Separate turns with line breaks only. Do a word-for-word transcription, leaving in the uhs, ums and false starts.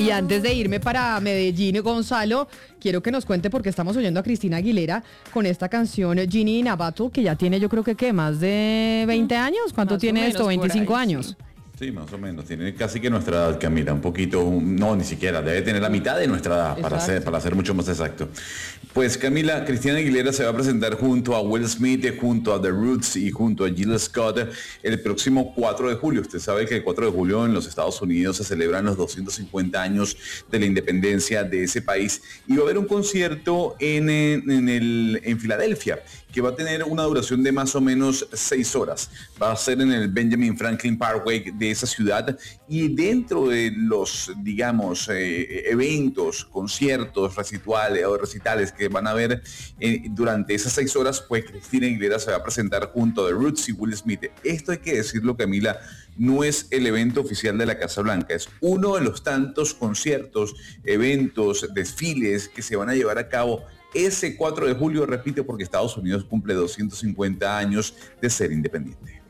Y antes de irme para Medellín, Gonzalo, quiero que nos cuente porque estamos oyendo a Cristina Aguilera con esta canción Genie in a Bottle, que ya tiene yo creo que ¿qué? Más de veinte años. ¿Cuánto
Más
tiene
o
esto?
menos por
veinticinco
ahí,
años.
sí.
Sí, más o menos. Tiene casi que nuestra edad, Camila. Un poquito, un- no, ni siquiera. Debe tener la mitad de nuestra edad, para
Exacto.
ser, para ser mucho más exacto. Pues Camila, Cristina Aguilera se va a presentar junto a Will Smith, junto a The Roots y junto a Jill Scott el próximo cuatro de julio. Usted sabe que el cuatro de julio en los Estados Unidos se celebran los doscientos cincuenta años de la independencia de ese país. Y va a haber un concierto en, en, el, en Filadelfia, que va a tener una duración de más o menos seis horas. Va a ser en el Benjamin Franklin Parkway de esa ciudad, y dentro de los, digamos, eh, eventos, conciertos, recitales o recitales que van a haber eh, durante esas seis horas, pues Cristina Aguilera se va a presentar junto a The Roots y Will Smith. Esto hay que decirlo, Camila, no es el evento oficial de la Casa Blanca, es uno de los tantos conciertos, eventos, desfiles que se van a llevar a cabo ese cuatro de julio, repito, porque Estados Unidos cumple doscientos cincuenta años de ser independiente.